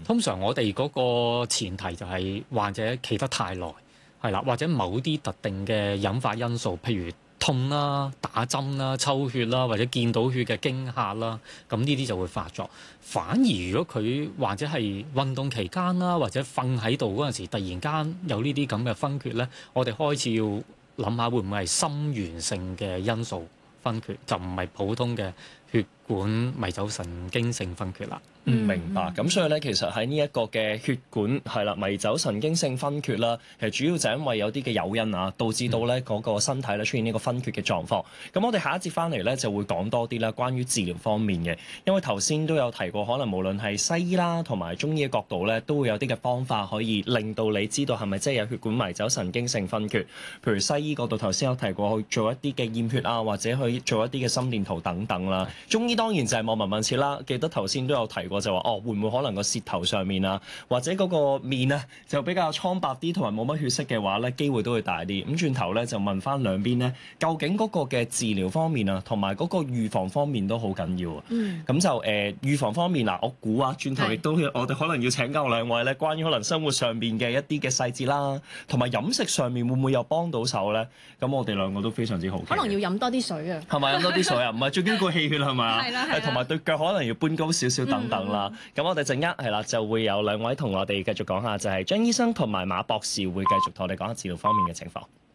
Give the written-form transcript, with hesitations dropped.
通常我哋嗰個前提就係患者企得太耐，係啦，或者某啲特定嘅引發因素，譬如痛啦、打針啦、抽血啦，或者見到血嘅驚嚇啦，咁呢啲就會發作。反而如果佢患者係運動期間啦，或者瞓喺度嗰陣時，突然間有呢啲咁嘅昏厥咧，我哋開始要諗下會唔會係心源性嘅因素昏厥，就唔係普通嘅血管迷走神經性昏厥啦。 明白。咁所以咧，其實喺呢一個嘅血管係啦，迷走神經性昏厥啦，其實主要就係因為有啲嘅誘因啊，導致到咧嗰個身體咧出現呢個昏厥嘅狀況。咁我哋下一節翻嚟咧就會講多啲啦，關於治療方面嘅，因為頭先都有提過，可能無論係西醫啦同埋中醫嘅角度咧，都會有啲嘅方法可以令到你知道係咪真係有血管迷走神經性昏厥。譬如西醫角度頭先有提過，去做一啲嘅驗血啊，或者去做一啲嘅心電圖等等啦。中醫當然就係望聞問切啦。記得頭先都有提過。就話會唔會可能個舌頭上面啊，或者嗰個面啊，就比較蒼白啲，同埋冇乜血色嘅話咧，機會都會大啲。咁轉頭咧就問翻兩邊咧，究竟嗰個嘅治療方面啊，同埋嗰個預防方面都好緊要啊。咁就預防方面嗱，我估啊，轉頭亦都我哋可能要請教兩位咧，關於可能生活上邊嘅一啲嘅細節啦，同埋飲食上面會唔會有幫到手咧？咁我哋兩個都非常之好奇。 可能要飲多啲水啊。 係咪飲多啲水啊？唔係最緊要個氣血係咪啊？ 係啦， 同埋對腳可能要搬高少少等等啦。咁我哋陣間係啦，就會有兩位同我哋繼續講下，就係張醫生同埋馬博士會繼續同我哋講下治療方面嘅情況。